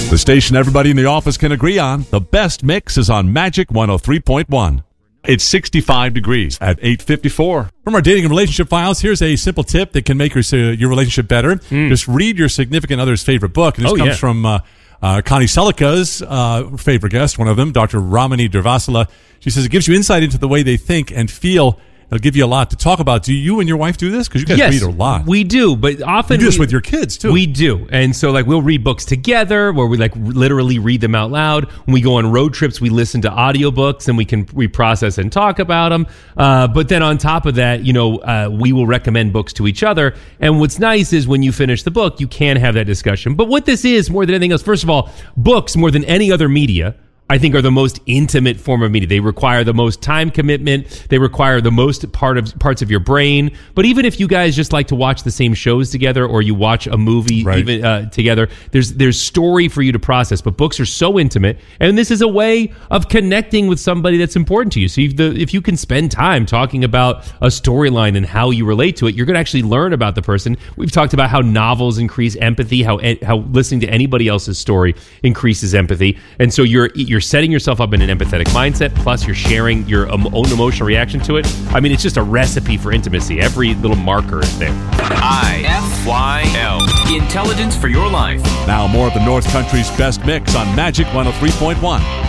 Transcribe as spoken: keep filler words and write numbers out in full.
The station everybody in the office can agree on. The best mix is on Magic one oh three point one. It's sixty-five degrees at eight fifty-four. From our dating and relationship files, here's a simple tip that can make your, uh, your relationship better. Mm. Just read your significant other's favorite book. And this oh, comes yeah. from uh, uh, Connie Selika's uh, favorite guest, one of them, Doctor Ramani Durvasula. She says it gives you insight into the way they think and feel. It'll give you a lot to talk about. Do you and your wife do this? Because you guys yes, read a lot. We do, but often you do this we, with your kids too. We do, and so like we'll read books together, where we like literally read them out loud. When we go on road trips, we listen to audiobooks and we can we process and talk about them. Uh, but then on top of that, you know, uh, we will recommend books to each other. And what's nice is when you finish the book, you can have that discussion. But what this is more than anything else, first of all, books more than any other media, I think, are the most intimate form of media. They require the most time commitment. They require the most part of parts of your brain. But even if you guys just like to watch the same shows together, or you watch a movie right. even uh, together, there's there's story for you to process. But books are so intimate, and this is a way of connecting with somebody that's important to you. So if, the, if you can spend time talking about a storyline and how you relate to it, you're going to actually learn about the person. We've talked about how novels increase empathy, how how listening to anybody else's story increases empathy, and so you're you're You're setting yourself up in an empathetic mindset, plus you're sharing your own emotional reaction to it. I mean, it's just a recipe for intimacy. Every little marker is there. I F Y L. Intelligence for your life. Now more of the North Country's best mix on Magic one oh three point one.